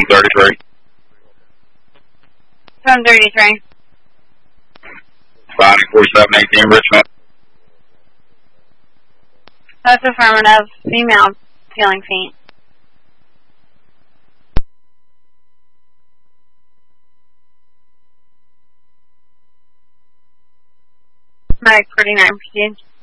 733. 733. Finding 4718 Richmond. That's affirmative. Female feeling faint. Medic 49, proceed.